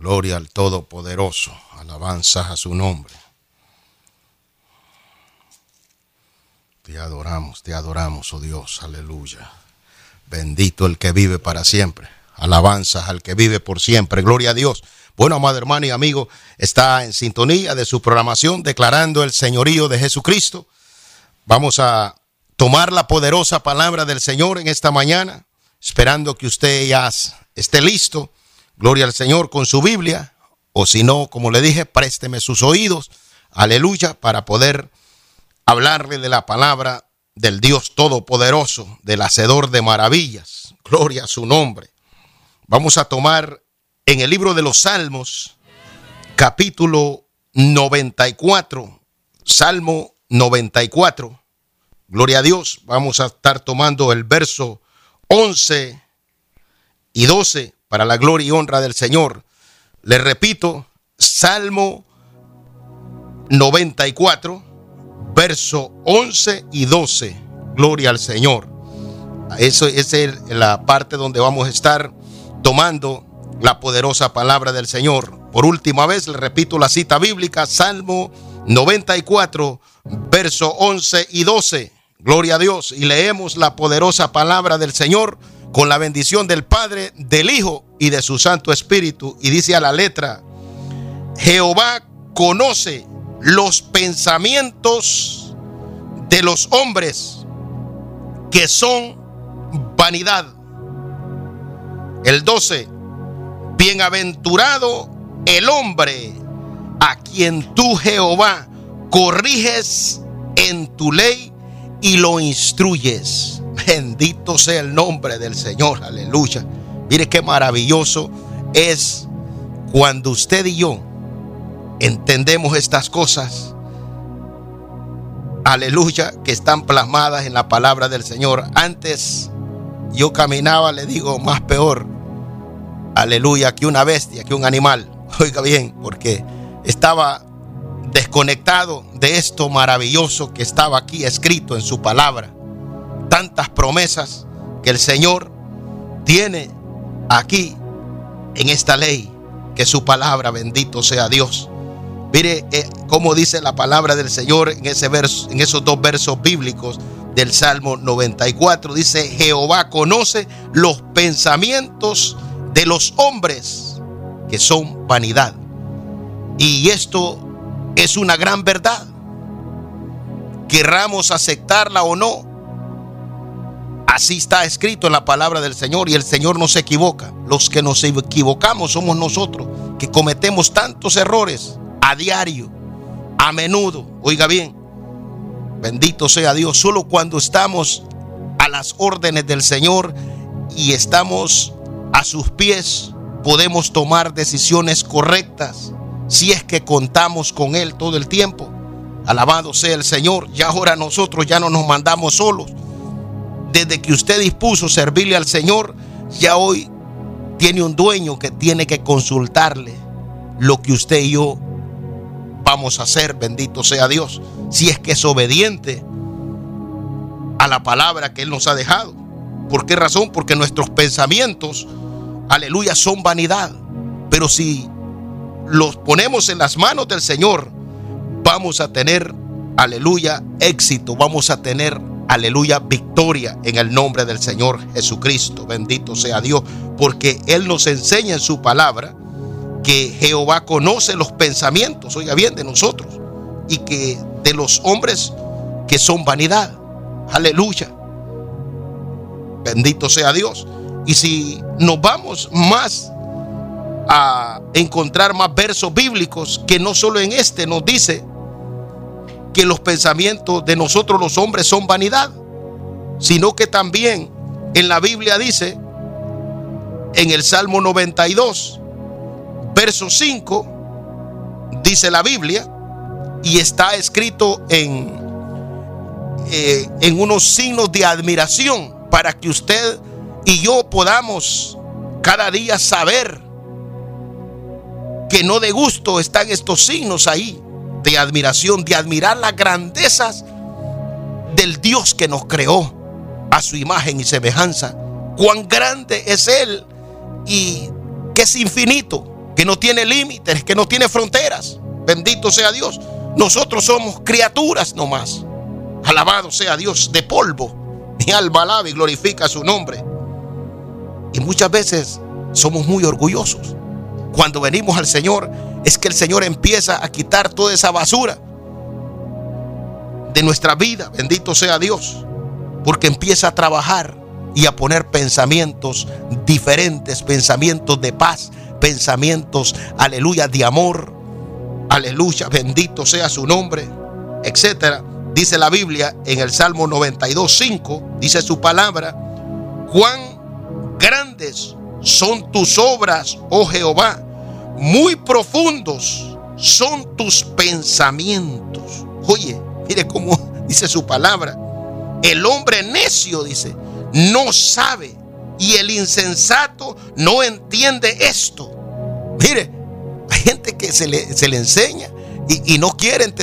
Gloria al Todopoderoso. Alabanzas a su nombre. Te adoramos, oh Dios. Aleluya. Bendito el que vive para siempre. Alabanzas al que vive por siempre. Gloria a Dios. Bueno, amado hermano y amigo, está en sintonía de su programación declarando el señorío de Jesucristo. Vamos a tomar la poderosa palabra del Señor en esta mañana, esperando que usted ya esté listo. Gloria al Señor con su Biblia, o si no, como le dije, présteme sus oídos, aleluya, para poder hablarle de la palabra del Dios Todopoderoso, del Hacedor de maravillas. Gloria a su nombre. Vamos a tomar en el libro de los Salmos, capítulo 94, Salmo 94. Gloria a Dios. Vamos a estar tomando el verso 11 y 12 para la gloria y honra del Señor. Les repito, Salmo 94, verso 11 y 12. Gloria al Señor. Esa es la parte donde vamos a estar tomando la poderosa palabra del Señor. Por última vez, les repito la cita bíblica, Salmo 94, verso 11 y 12. Gloria a Dios. Y leemos la poderosa palabra del Señor con la bendición del Padre, del Hijo y de su Santo Espíritu. Y dice a la letra: Jehová conoce los pensamientos de los hombres, que son vanidad. El 12: Bienaventurado el hombre a quien tú, Jehová, corriges en tu ley y lo instruyes. Bendito sea el nombre del Señor, aleluya. Mire qué maravilloso es cuando usted y yo entendemos estas cosas, aleluya, que están plasmadas en la palabra del Señor. Antes yo caminaba, le digo, más peor, aleluya, que una bestia, que un animal. Oiga bien, porque estaba desconectado de esto maravilloso que estaba aquí escrito en su palabra. Tantas promesas que el Señor tiene aquí en esta ley, que su palabra, bendito sea Dios. Mire cómo dice la palabra del Señor en ese verso, en esos dos versos bíblicos del Salmo 94. Dice: Jehová conoce los pensamientos de los hombres, que son vanidad. Y esto es una gran verdad, querramos aceptarla o no. Así está escrito en la palabra del Señor, y el Señor no se equivoca. Los que nos equivocamos somos nosotros, que cometemos tantos errores a diario, a menudo. Oiga bien, bendito sea Dios. Solo cuando estamos a las órdenes del Señor y estamos a sus pies, podemos tomar decisiones correctas, si es que contamos con Él todo el tiempo. Alabado sea el Señor. Ya ahora nosotros ya no nos mandamos solos. Desde que usted dispuso servirle al Señor, ya hoy tiene un dueño que tiene que consultarle lo que usted y yo vamos a hacer. Bendito sea Dios. Si es que es obediente a la palabra que Él nos ha dejado. ¿Por qué razón? Porque nuestros pensamientos, aleluya, son vanidad. Pero si los ponemos en las manos del Señor, vamos a tener, aleluya, éxito. Vamos a tener, aleluya, victoria en el nombre del Señor Jesucristo. Bendito sea Dios, porque Él nos enseña en su palabra que Jehová conoce los pensamientos, oiga bien, de nosotros, y que de los hombres, que son vanidad. Aleluya. Bendito sea Dios. Y si nos vamos más a encontrar más versos bíblicos, que no solo en este nos dice que los pensamientos de nosotros los hombres son vanidad, sino que también en la Biblia dice, en el Salmo 92, verso 5, dice la Biblia, y está escrito en unos signos de admiración, para que usted y yo podamos cada día saber que no de gusto están estos signos ahí de admiración, de admirar las grandezas del Dios que nos creó a su imagen y semejanza. Cuán grande es Él y que es infinito. que no tiene límites, que no tiene fronteras. Bendito sea Dios. Nosotros somos criaturas nomás. Alabado sea Dios, de polvo. Mi alma alaba y glorifica su nombre. Y muchas veces somos muy orgullosos. Cuando venimos al Señor, es que el Señor empieza a quitar toda esa basura de nuestra vida. Bendito sea Dios. Porque empieza a trabajar y a poner pensamientos diferentes, pensamientos de paz, pensamientos, aleluya, de amor, aleluya, bendito sea su nombre, etcétera. Dice la Biblia en el Salmo 92:5, dice su palabra: cuán grandes son tus obras, oh Jehová, muy profundos son tus pensamientos. Oye, mire cómo dice su palabra: el hombre necio, dice, no sabe, y el insensato no entiende esto. Mire, hay gente que se le enseña y no quiere entender.